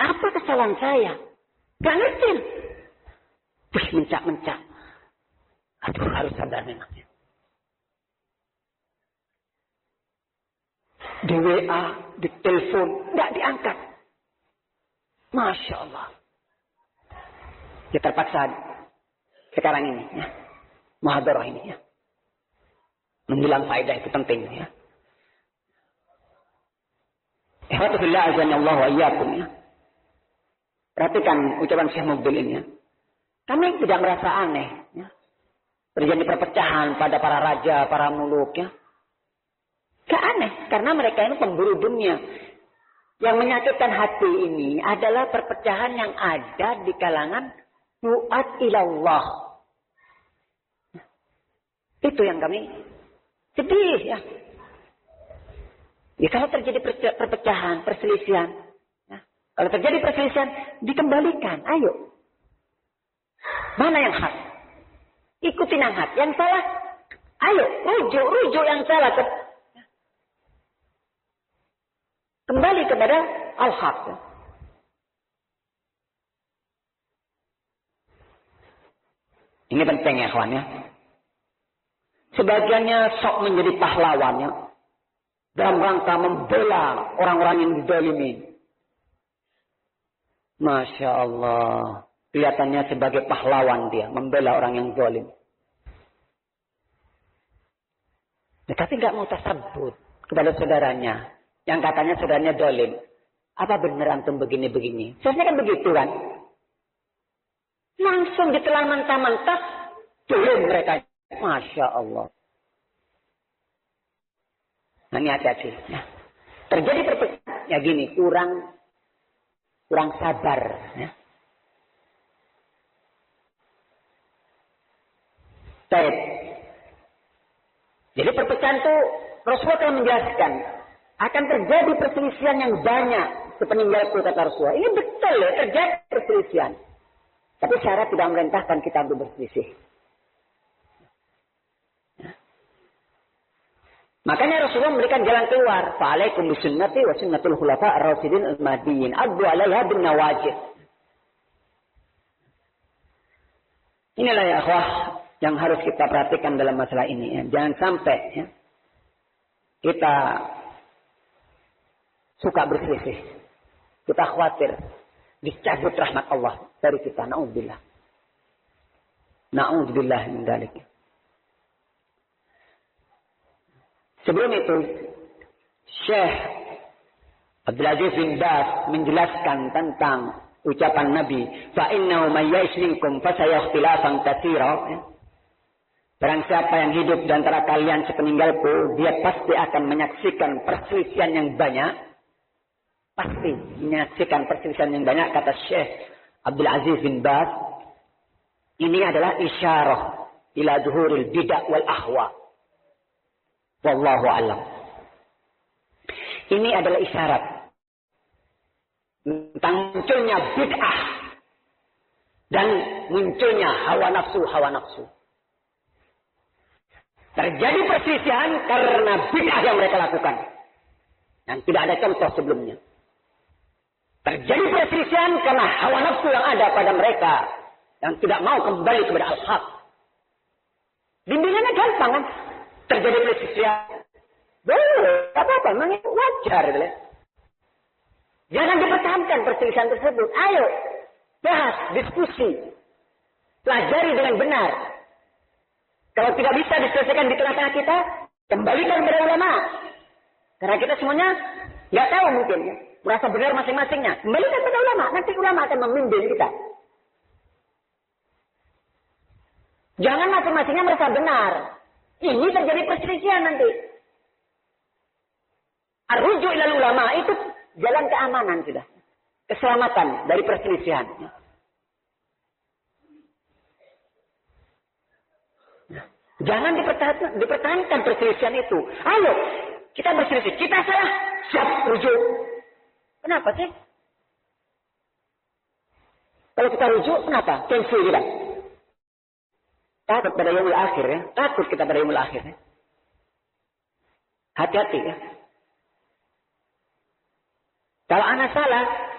Apa kesalahan saya? Gak ngerti. Terus mencak-mencak. Aduh, harus sadar memangnya. Di WA, di telepon, gak diangkat. Masya Allah. Ya terpaksa sekarang ini ya. Muhadarah ini ya. Menjelang faedah itu penting ya. Ihwatullah azanallahu wa iyyakum ya. Perhatikan ucapan Syekh Mubil ini ya. Kami tidak merasa aneh ya. Terjadi perpecahan pada para raja, para muluk ya. Gak aneh karena mereka ini pemburu dunia. Yang menyakitkan hati ini adalah perpecahan yang ada di kalangan duat ilallah. Itu yang kami sedih ya. Ya kalau terjadi perpecahan, perselisihan. Ya. Kalau terjadi perselisihan, dikembalikan. Ayo. Mana yang hak? Ikutin yang hak. Yang salah, ayo. Rujuk yang salah. Kembali kepada al-haq. Ini penting ya kawan ya. Sebagiannya sok menjadi pahlawannya. Dalam rangka membela orang-orang yang dizalimi. Masya Allah. Kelihatannya sebagai pahlawan dia. Membela orang yang zalim. Tapi gak mau tersebut kepada saudaranya. Yang katanya saudaranya zalim. Apa benar antum begini-begini? Seharusnya kan begitu kan? Langsung ditelan mentah-mentah. Zalim mereka. Masya Allah. Nah ini hati-hati. Nah, terjadi perpecahan. Ya gini, kurang sabar. Ya. Baik. Jadi perpecahan itu Rasulullah telah menjelaskan. Akan terjadi perselisihan yang banyak. Sepeninggalku kata Rasulullah. Ini betul ya, terjadi perselisihan. Tapi syarat tidak merintahkan kita untuk berselisih. Makanya Rasulullah memberikan jalan keluar. Fa'alaikum bisunnati wa sunnatul khulafa ar-rasyidin al-mahdiyyin. Addu 'alaiha bin nawajid. Inilah ya akhwah yang harus kita perhatikan dalam masalah ini. Ya. Jangan sampai ya, kita suka berselisih. Kita khawatir dicabut rahmat Allah dari kita. Na'udzubillah. Na'udzubillah min dzalik. Sebelum itu, Syekh Abdul Aziz bin Baz menjelaskan tentang ucapan Nabi, fa innahu may ya'ish minkum fa sayakhtilafan katsira. Barang siapa yang hidup di antara kalian sepeninggalku, dia pasti akan menyaksikan perselisihan yang banyak. Pasti menyaksikan perselisihan yang banyak, kata Syekh Abdul Aziz bin Baz. Ini adalah isyarah ila zuhuril bid'ah wal ahwa. Wallahu alam. Ini adalah isyarat tentang munculnya bid'ah dan munculnya hawa nafsu. Terjadi perselisihan karena bid'ah yang mereka lakukan. Yang tidak ada contoh sebelumnya. Terjadi perselisihan karena hawa nafsu yang ada pada mereka. Yang tidak mau kembali kepada al-haq. Bimbingannya gampang kan? Terjadi perselisihan. Boleh, apa-apa, memang itu wajar. Boleh. Jangan dipertahankan perselisihan tersebut. Ayo, bahas, diskusi. Pelajari dengan benar. Kalau tidak bisa diselesaikan di tengah-tengah kita, kembalikan kepada ulama. Karena kita semuanya nggak tahu mungkin. Ya. Merasa benar masing-masingnya. Kembalikan kepada ulama. Nanti ulama akan membimbing kita. Jangan masing-masingnya merasa benar. Ini terjadi perselisihan nanti. Ar-ruju' ilal ulama itu jalan keamanan sudah. Keselamatan dari perselisihan. Jangan dipertahankan perselisihan itu. Ayo, kita berselisih. Kita salah. Siap rujuk. Kenapa sih? Kalau kita rujuk, kenapa? Cancel kita. Takut pada yaumul akhir ya. Takut kita pada yaumul akhir ya. Hati-hati ya. Kalau anak salah,